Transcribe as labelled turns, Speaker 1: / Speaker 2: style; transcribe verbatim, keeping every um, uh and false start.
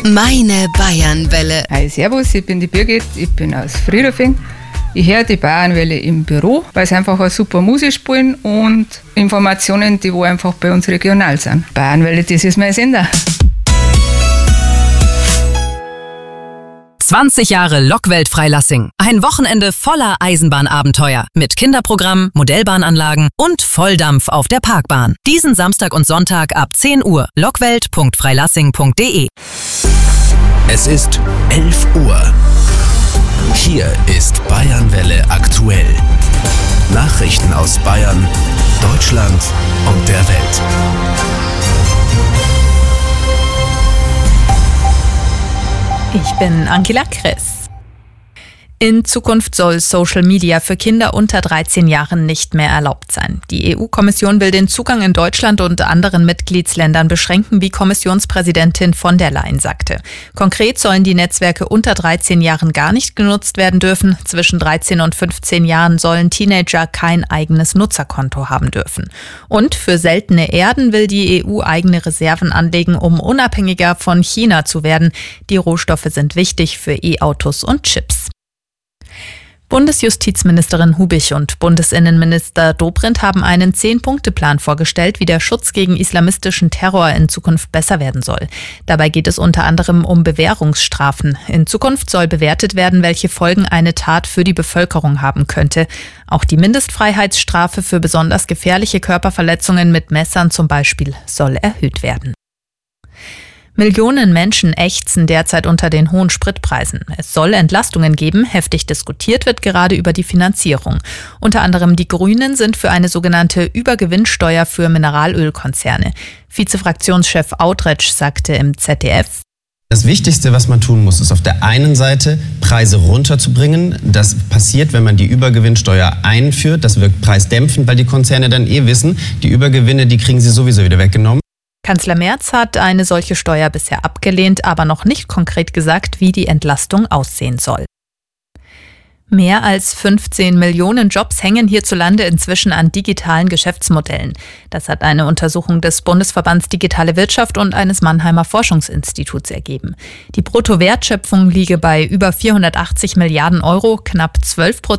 Speaker 1: Meine Bayernwelle.
Speaker 2: Hi, servus, ich bin die Birgit, ich bin aus Friedrichshain. Ich höre die Bayernwelle im Büro, weil sie einfach eine super Musik spielen und Informationen, die wo einfach bei uns regional sind. Bayernwelle, das ist mein Sender.
Speaker 3: zwanzig Jahre Lokwelt Freilassing. Ein Wochenende voller Eisenbahnabenteuer. Mit Kinderprogramm, Modellbahnanlagen und Volldampf auf der Parkbahn. Diesen Samstag und Sonntag ab zehn Uhr. lockwelt punkt freilassing punkt de.
Speaker 4: Es ist elf Uhr. Hier ist Bayernwelle aktuell. Nachrichten aus Bayern, Deutschland und der Welt.
Speaker 5: Ich bin Angela Kress. In Zukunft soll Social Media für Kinder unter dreizehn Jahren nicht mehr erlaubt sein. Die E U-Kommission will den Zugang in Deutschland und anderen Mitgliedsländern beschränken, wie Kommissionspräsidentin von der Leyen sagte. Konkret sollen die Netzwerke unter dreizehn Jahren gar nicht genutzt werden dürfen. Zwischen dreizehn und fünfzehn Jahren sollen Teenager kein eigenes Nutzerkonto haben dürfen. Und für seltene Erden will die E U eigene Reserven anlegen, um unabhängiger von China zu werden. Die Rohstoffe sind wichtig für E-Autos und Chips. Bundesjustizministerin Hubich und Bundesinnenminister Dobrindt haben einen Zehn-Punkte-Plan vorgestellt, wie der Schutz gegen islamistischen Terror in Zukunft besser werden soll. Dabei geht es unter anderem um Bewährungsstrafen. In Zukunft soll bewertet werden, welche Folgen eine Tat für die Bevölkerung haben könnte. Auch die Mindestfreiheitsstrafe für besonders gefährliche Körperverletzungen mit Messern zum Beispiel soll erhöht werden. Millionen Menschen ächzen derzeit unter den hohen Spritpreisen. Es soll Entlastungen geben. Heftig diskutiert wird gerade über die Finanzierung. Unter anderem die Grünen sind für eine sogenannte Übergewinnsteuer für Mineralölkonzerne. Vizefraktionschef Autretsch sagte im Z D F:
Speaker 6: Das Wichtigste, was man tun muss, ist auf der einen Seite Preise runterzubringen. Das passiert, wenn man die Übergewinnsteuer einführt. Das wirkt preisdämpfend, weil die Konzerne dann eh wissen, die Übergewinne, die kriegen sie sowieso wieder weggenommen.
Speaker 5: Kanzler Merz hat eine solche Steuer bisher abgelehnt, aber noch nicht konkret gesagt, wie die Entlastung aussehen soll. Mehr als fünfzehn Millionen Jobs hängen hierzulande inzwischen an digitalen Geschäftsmodellen. Das hat eine Untersuchung des Bundesverbands Digitale Wirtschaft und eines Mannheimer Forschungsinstituts ergeben. Die Bruttowertschöpfung liege bei über vierhundertachtzig Milliarden Euro, knapp zwölf Prozent